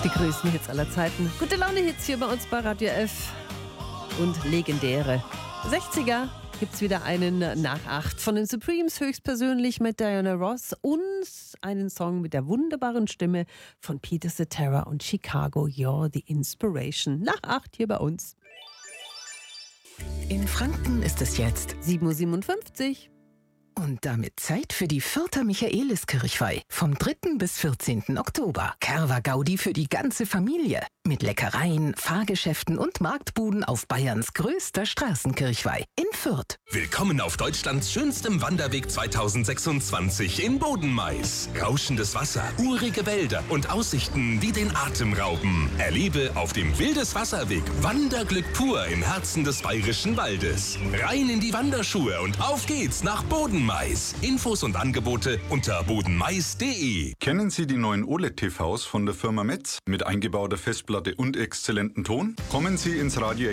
Die größten Hits aller Zeiten. Gute Laune-Hits hier bei uns bei Radio F. Und legendäre 60er gibt's wieder einen nach 8 von den Supremes, höchstpersönlich mit Diana Ross, und einen Song mit der wunderbaren Stimme von Peter Cetera und Chicago, You're the Inspiration. Nach 8 hier bei uns. In Franken ist es jetzt 7.57 Uhr. und damit Zeit für die 4. Michaeliskirchweih vom 3. bis 14. Oktober. Kerwa Gaudi für die ganze Familie. Mit Leckereien, Fahrgeschäften und Marktbuden auf Bayerns größter Straßenkirchweih in Fürth. Willkommen auf Deutschlands schönstem Wanderweg 2026 in Bodenmais. Rauschendes Wasser, urige Wälder und Aussichten, die den Atem rauben. Erlebe auf dem Wildeswasserweg Wanderglück pur im Herzen des Bayerischen Waldes. Rein in die Wanderschuhe und auf geht's nach Bodenmais. Infos und Angebote unter bodenmais.de. Kennen Sie die neuen OLED-TVs von der Firma Metz mit eingebauter Festplatte und exzellentem Ton? Kommen Sie ins Radio